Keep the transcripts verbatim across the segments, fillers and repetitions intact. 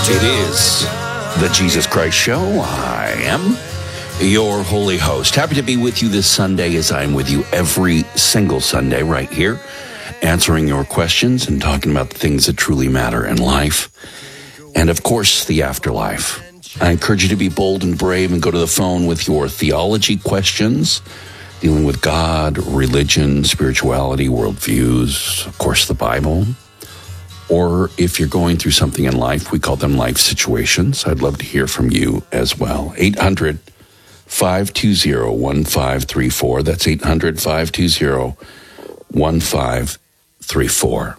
It is the Jesus Christ Show. I am your holy host. Happy to be with you this Sunday, as I'm with you every single Sunday right here, answering your questions and talking about the things that truly matter in life. And, of course, the afterlife. I encourage you to be bold and brave and go to the phone with your theology questions, dealing with God, religion, spirituality, worldviews, of course, the Bible. Or if you're going through something in life, we call them life situations. I'd love to hear from you as well. eight hundred, five two zero, one five three four. That's eight hundred, five two zero, one five three four.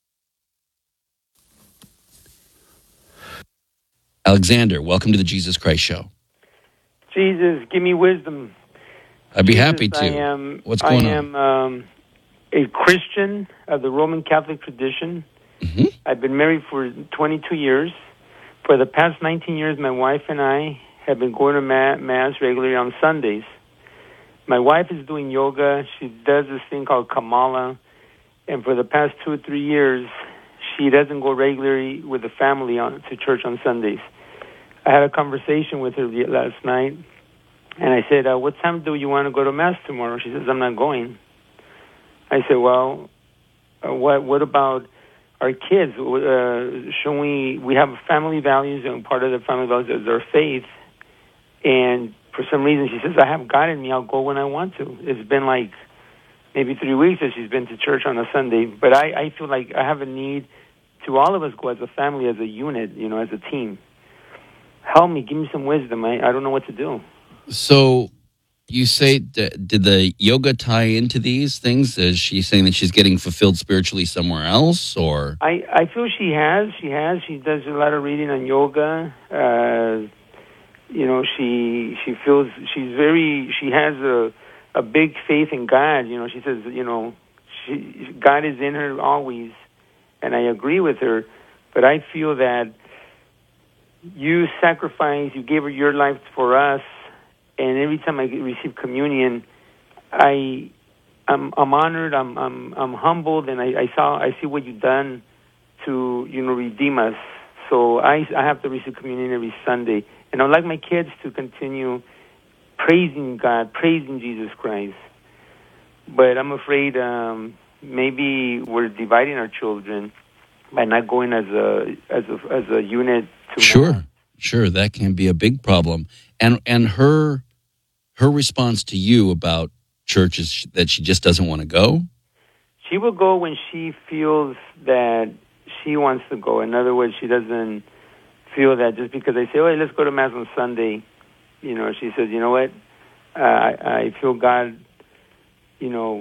Alexander, welcome to the Jesus Christ Show. Jesus, give me wisdom. I'd be Jesus, happy to. I am, What's going I am um, a Christian of the Roman Catholic tradition. Mm-hmm. I've been married for twenty-two years. For the past nineteen years, my wife and I have been going to ma- Mass regularly on Sundays. My wife is doing yoga. She does this thing called Kamala. And for the past two or three years, she doesn't go regularly with the family on, to church on Sundays. I had a conversation with her last night, and I said, uh, what time do you want to go to Mass tomorrow? She says, I'm not going. I said, well, uh, what what about our kids? Uh, should we, we have family values, and part of the family values is our faith. And for some reason, she says, I have God in me. I'll go when I want to. It's been like maybe three weeks that she's been to church on a Sunday. But I, I feel like I have a need to all of us go as a family, as a unit, you know, as a team. Help me, give me some wisdom. I, I don't know what to do. So you say, did the yoga tie into these things? Is she saying that she's getting fulfilled spiritually somewhere else, or? I, I feel she has. She has. She does a lot of reading on yoga. Uh, you know, she she feels she's very, she has a, a big faith in God. You know, she says, you know, she, God is in her always. And I agree with her, but I feel that you sacrifice, you gave her your life for us, and every time I receive communion, I, I'm, I'm honored, I'm, I'm, I'm humbled, and I, I saw, I see what you've done to, you know, redeem us. So I, I have to receive communion every Sunday, and I'd like my kids to continue praising God, praising Jesus Christ. But I'm afraid. Um, Maybe we're dividing our children by not going as a as a as a unit. To sure, Mass. Sure, that can be a big problem. And and her her response to you about church is that she just doesn't want to go. She will go when she feels that she wants to go. In other words, she doesn't feel that just because they say, "Oh, hey, let's go to Mass on Sunday," you know, she says, "You know what? Uh, I, I feel God, you know."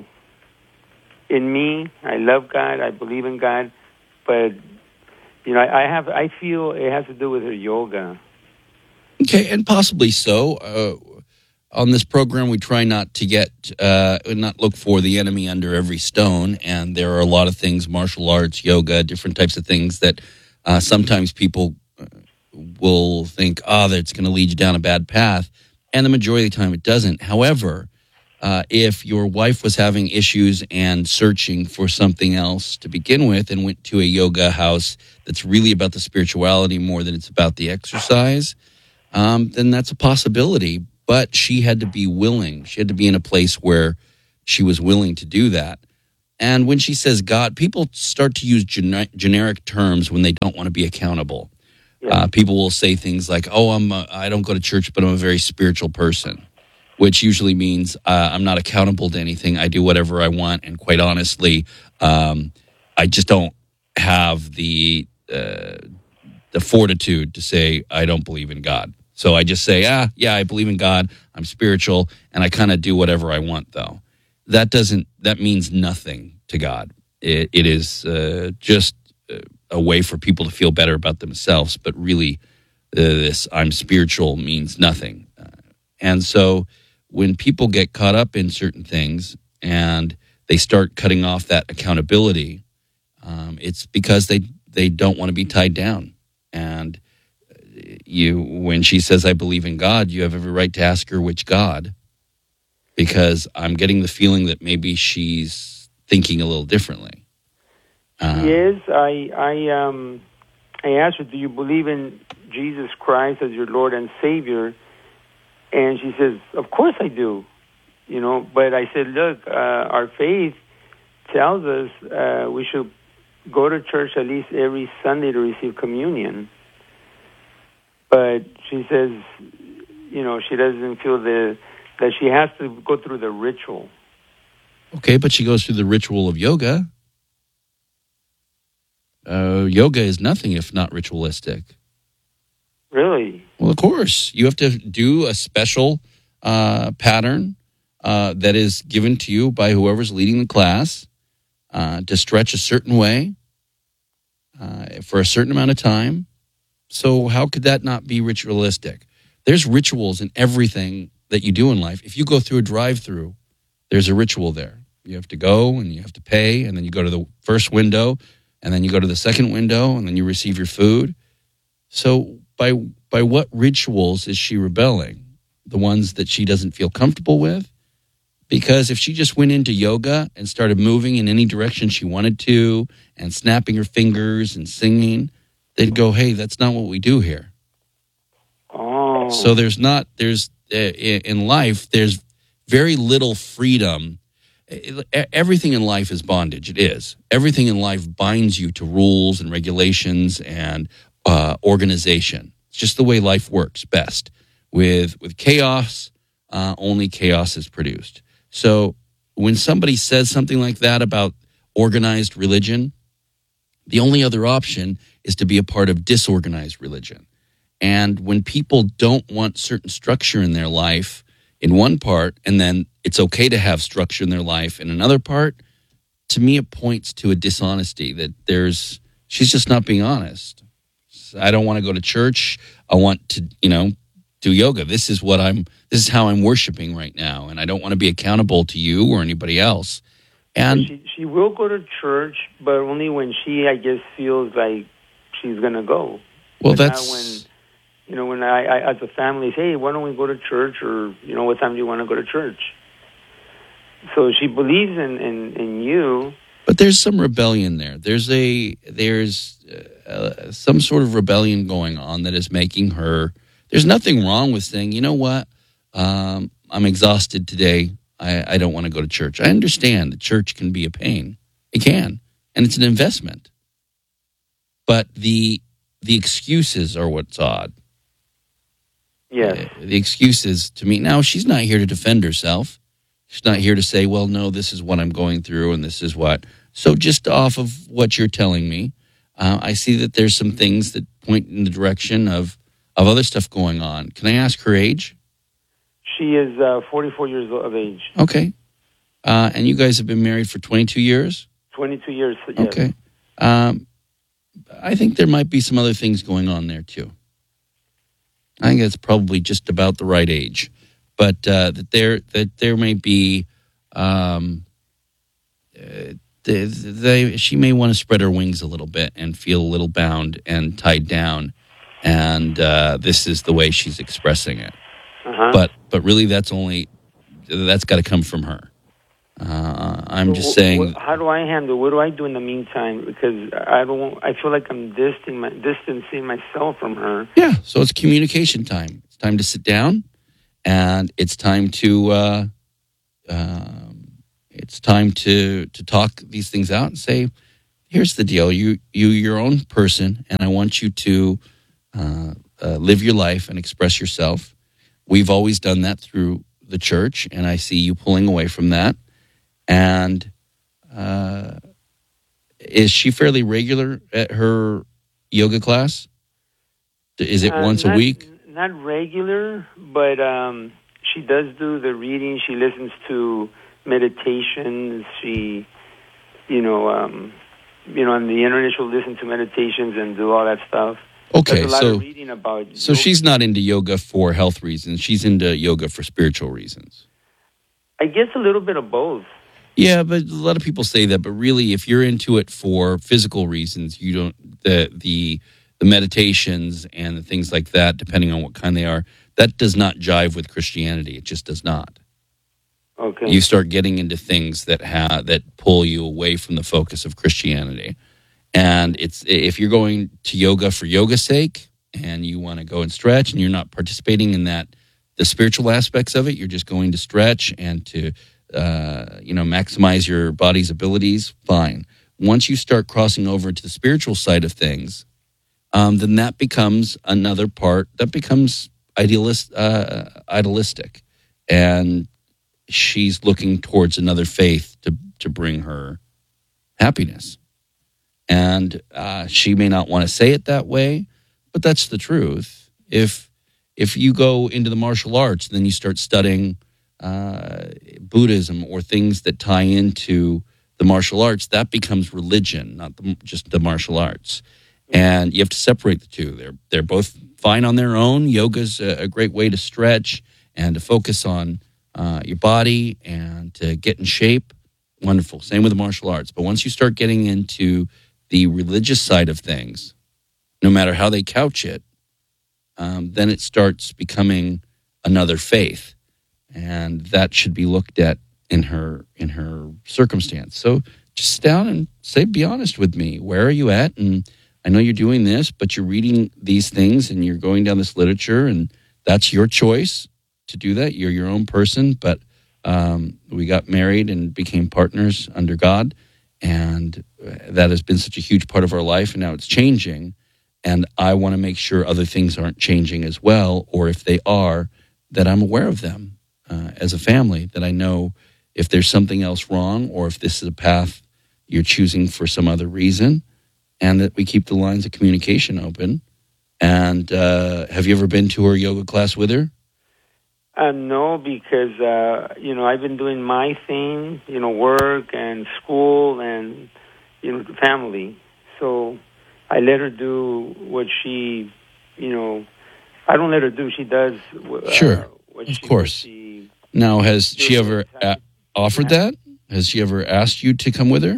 In me, I love God, I believe in God, but, you know, I, I have, I feel it has to do with her yoga. Okay, and possibly so. Uh, on this program, we try not to get, uh, not look for the enemy under every stone, and there are a lot of things, martial arts, yoga, different types of things that uh, sometimes people will think, oh, that's going to lead you down a bad path, and the majority of the time it doesn't. However, Uh, if your wife was having issues and searching for something else to begin with and went to a yoga house that's really about the spirituality more than it's about the exercise, um, then that's a possibility. But she had to be willing. She had to be in a place where she was willing to do that. And when she says God, people start to use gen- generic terms when they don't want to be accountable. Yeah. Uh, people will say things like, oh, I'm a, I don't go to church, but I'm a very spiritual person, which usually means uh, I'm not accountable to anything. I do whatever I want, and quite honestly, um, I just don't have the uh, the fortitude to say I don't believe in God. So I just say, ah, yeah, I believe in God. I'm spiritual, and I kind of do whatever I want. Though that doesn't that means nothing to God. It, it is uh, just a way for people to feel better about themselves. But really, uh, this I'm spiritual means nothing, uh, and so. When people get caught up in certain things and they start cutting off that accountability, um, it's because they, they don't want to be tied down. And you, when she says, I believe in God, you have every right to ask her which God, because I'm getting the feeling that maybe she's thinking a little differently. Uh, she is. I, I, um, I asked her, do you believe in Jesus Christ as your Lord and Savior? And she says, of course I do. You know, but I said, look, uh, our faith tells us uh, we should go to church at least every Sunday to receive communion. But she says, you know, she doesn't feel the that she has to go through the ritual. Okay, but she goes through the ritual of yoga. Uh, yoga is nothing if not ritualistic. Really? Well, of course. You have to do a special uh, pattern uh, that is given to you by whoever's leading the class uh, to stretch a certain way uh, for a certain amount of time. So how could that not be ritualistic? There's rituals in everything that you do in life. If you go through a drive-through, there's a ritual there. You have to go and you have to pay, and then you go to the first window, and then you go to the second window, and then you receive your food. So by by what rituals is she rebelling? The ones that she doesn't feel comfortable with? Because if she just went into yoga and started moving in any direction she wanted to and snapping her fingers and singing, they'd go, hey, that's not what we do here. Oh. So there's not, there's, uh, in life, there's very little freedom. Everything in life is bondage. It is. Everything in life binds you to rules and regulations and uh, organization. It's just the way life works best. With with chaos, uh, only chaos is produced. So when somebody says something like that about organized religion, the only other option is to be a part of disorganized religion. And when people don't want certain structure in their life in one part, and then it's okay to have structure in their life in another part, to me it points to a dishonesty that there's, she's just not being honest. I don't want to go to church. I want to, you know, do yoga. This is what I'm, this is how I'm worshiping right now. And I don't want to be accountable to you or anybody else. And she, she will go to church, but only when she, I guess, feels like she's going to go. Well, but that's... not when, you know, when I, I, as a family, say, hey, why don't we go to church? Or, you know, what time do you want to go to church? So she believes in, in, in you. But there's some rebellion there. There's a, there's uh, some sort of rebellion going on that is making her, there's nothing wrong with saying, you know what, um, I'm exhausted today. I, I don't want to go to church. I understand that church can be a pain. It can. And it's an investment. But the the excuses are what's odd. Yes. Uh, the excuses to me. Now, she's not here to defend herself. She's not here to say, well, no, this is what I'm going through and this is what. So just off of what you're telling me, uh, I see that there's some things that point in the direction of, of other stuff going on. Can I ask her age? She is uh, forty-four years of age. Okay. Uh, and you guys have been married for twenty-two years? twenty-two years, yes. Okay. Um, I think there might be some other things going on there, too. I think that's probably just about the right age. But uh, that there that there may be, um, uh, they, they, she may want to spread her wings a little bit and feel a little bound and tied down. And uh, this is the way she's expressing it. Uh-huh. But but really, that's only that's got to come from her. Uh, I'm just so, saying. Wh- how do I handle? What do I do in the meantime? Because I don't. I feel like I'm distancing, my, distancing myself from her. Yeah. So it's communication time. It's time to sit down, and it's time to. Uh, um, it's time to to talk these things out and say, "Here's the deal. You you your own person, and I want you to uh, uh, live your life and express yourself. We've always done that through the church, and I see you pulling away from that. And uh, is she fairly regular at her yoga class? Is it Uh, once not, a week? Not regular, but um, she does do the reading. She listens to meditations. She, you know, um, you know, on the internet she'll listen to meditations and do all that stuff. Okay, There's a lot so of reading about so yoga. she's not into yoga for health reasons. She's into yoga for spiritual reasons. I guess a little bit of both. Yeah, but a lot of people say that. But really, if you're into it for physical reasons, you don't the the the meditations and the things like that, depending on what kind they are, that does not jive with Christianity. It just does not. Okay. You start getting into things that ha- that pull you away from the focus of Christianity. And it's if you're going to yoga for yoga's sake and you want to go and stretch and you're not participating in that, the spiritual aspects of it, you're just going to stretch and to, uh, you know, maximize your body's abilities, fine. Once you start crossing over to the spiritual side of things, um, then that becomes another part, that becomes idealist, uh, idealistic. And she's looking towards another faith to, to bring her happiness. And uh, she may not want to say it that way, but that's the truth. If if you go into the martial arts, then you start studying uh, Buddhism or things that tie into the martial arts, that becomes religion, not the, just the martial arts. And you have to separate the two. They're they're both fine on their own. Yoga's a, a great way to stretch and to focus on uh, your body and to get in shape. Wonderful. Same with the martial arts. But once you start getting into the religious side of things, no matter how they couch it, um, then it starts becoming another faith, and that should be looked at in her in her circumstance. So just sit down and say, be honest with me. Where are you at? And I know you're doing this, but you're reading these things and you're going down this literature, and that's your choice to do that. You're your own person, but um, we got married and became partners under God. And that has been such a huge part of our life, and now it's changing. And I want to make sure other things aren't changing as well, or if they are, that I'm aware of them uh, as a family, that I know if there's something else wrong or if this is a path you're choosing for some other reason, and that we keep the lines of communication open. And uh, have you ever been to her yoga class with her? Uh, no, because, uh, you know, I've been doing my thing, you know, work and school and, you know, family. So I let her do what she, you know, I don't let her do. She does uh, sure, what of she, course. She now, has she ever a- offered that? Has she ever asked you to come with her?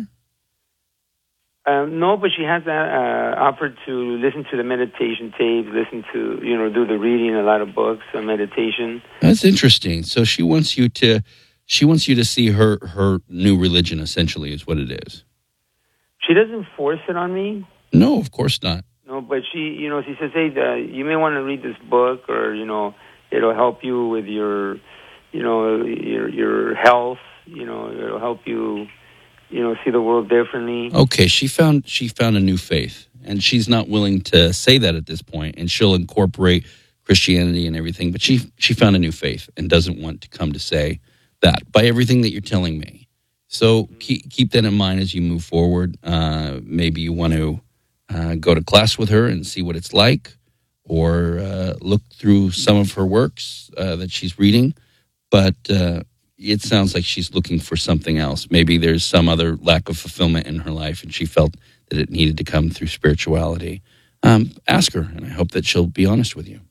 Um, no, but she has uh, offered to listen to the meditation tapes, listen to, you know, do the reading, a lot of books on meditation. That's interesting. So she wants you to, she wants you to see her, her new religion, essentially, is what it is. She doesn't force it on me. No, of course not. No, but she, you know, she says, hey, the, you may want to read this book, or, you know, it'll help you with your, you know, your your health. You know, it'll help you, you know, see the world differently. Okay, she found she found a new faith, and she's not willing to say that at this point, and she'll incorporate Christianity and everything, but she she found a new faith and doesn't want to come to say that by everything that you're telling me. So mm-hmm. keep, keep that in mind as you move forward. Uh, maybe you want to uh, go to class with her and see what it's like, or uh, look through some of her works uh, that she's reading, but uh, it sounds like she's looking for something else. Maybe there's some other lack of fulfillment in her life, and she felt that it needed to come through spirituality. Um, ask her, and I hope that she'll be honest with you.